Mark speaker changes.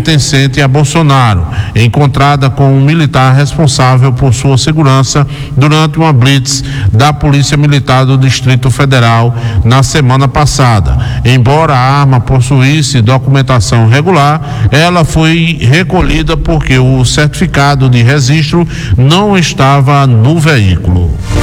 Speaker 1: pertencente a Bolsonaro, encontrada com um militar responsável por sua segurança durante uma blitz da Polícia Militar do Distrito Federal na semana passada. Embora a arma possuísse documentação regular, ela foi recolhida porque o certificado de registro não estava no veículo.